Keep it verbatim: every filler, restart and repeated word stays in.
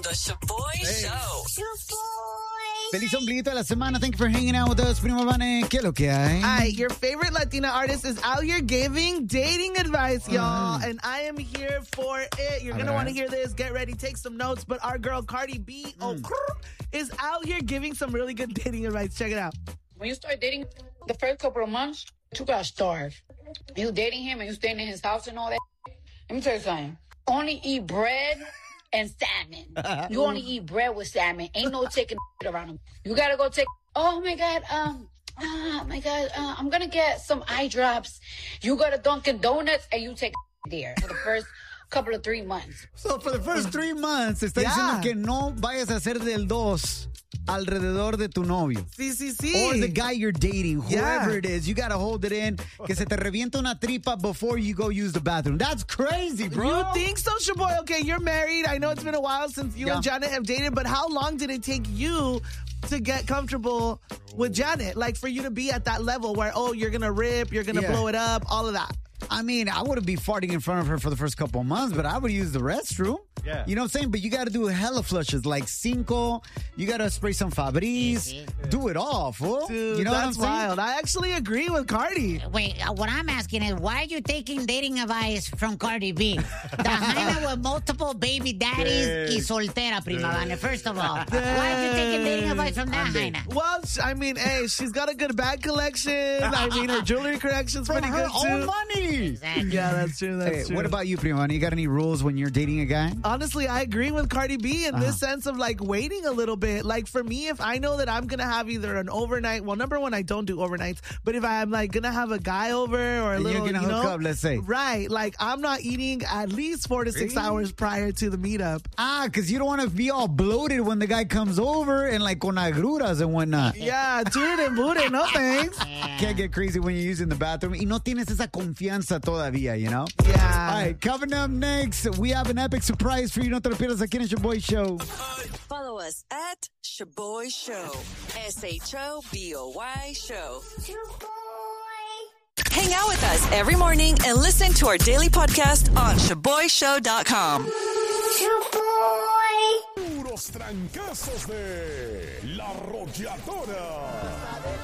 The Shaboy hey. Show. Shaboy. Feliz ombliguito de la semana. Thank you for hanging out with us, Primo Vane. ¿Qué lo que hay? Hi, your favorite Latina artist is out here giving dating advice, y'all. Uh, and I am here for it. You're going to want to hear this. Get ready. Take some notes. But our girl, Cardi B, mm. oh, is out here giving some really good dating advice. Check it out. When you start dating, the first couple of months, you got to starve. You dating him and you staying in his house and all that. Let me tell you something. Only eat bread and salmon. You only eat bread with salmon. Ain't no taking around him. You gotta go take. Oh my God. Um. Oh my God. Uh, I'm gonna get some eye drops. You go to Dunkin' Donuts and you take there for the first couple of three months. So for the first three months, está yeah. diciendo que no vayas a hacer del dos alrededor de tu novio. Sí, sí, sí. Or the guy you're dating, whoever yeah. it is. You got to hold it in. Que se te revienta una tripa before you go use the bathroom. That's crazy, bro. You think so, Shaboy? Okay, you're married. I know it's been a while since you yeah. and Janet have dated, but how long did it take you to get comfortable with Janet? Like, for you to be at that level where, oh, you're going to rip, you're going to yeah. blow it up, all of that. I mean, I wouldn't be farting in front of her for the first couple of months, but I would use the restroom. Yeah. You know what I'm saying? But you got to do hella flushes, like Cinco. You got to spray some Fabrice. Mm-hmm. Do it all, fool. Dude, you know that's what I'm wild. saying? I actually agree with Cardi. Wait, uh, what I'm asking is, why are you taking dating advice from Cardi B? The hyena with multiple baby daddies y soltera, Prima Vane, first of all. Why are you taking dating advice from that hyena? Well, I mean, hey, she's got a good bag collection. I mean, her jewelry collection's from pretty her good, own too. money. Exactly. Yeah, that's true. That's hey, true. What about you, Prima Vane? You got any rules when you're dating a guy? Honestly, I agree with Cardi B in uh-huh. this sense of like waiting a little bit. Like for me, if I know that I'm gonna have either an overnight, well, number one, I don't do overnights. But if I'm like gonna have a guy over or a and little, you're gonna you hook know, up, let's say, right? Like I'm not eating at least four to six really? hours prior to the meetup. Ah, because you don't want to be all bloated when the guy comes over and like con agruras and whatnot. Yeah, dude and booty, no thanks. Can't get crazy when you're using the bathroom. Y no tienes esa confianza todavía, you know? Yeah. All right, coming up next, we have an epic surprise for you. No te lo pierdas aquí en el Shaboy Show. Follow us at Shaboy Show. S H O B O Y Show. Hang out with us every morning and listen to our daily podcast on shaboy show dot com. Puros trancazos de La Arrolladora.